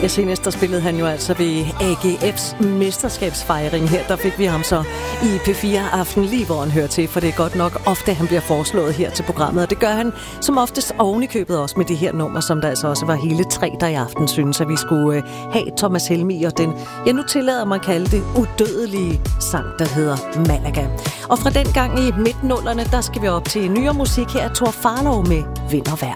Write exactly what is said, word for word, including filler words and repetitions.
Ja, senest der spillede han jo altså ved A G F's mesterskabsfejring. Her der fik vi ham så i P fire Aften lige hvor han hører til, for det er godt nok ofte, han bliver foreslået her til programmet. Og det gør han som oftest oven i købet også med det her nummer, som der altså også var hele tre, der i aften synes, at vi skulle øh, have Thomas Helmig og den, jeg nu tillader mig at kalde det, udødelige sang, der hedder Malaga. Og fra den gang i midten nullerne, der skal vi op til nyere musik. Her er Thor Farlov med Vind og Vejr.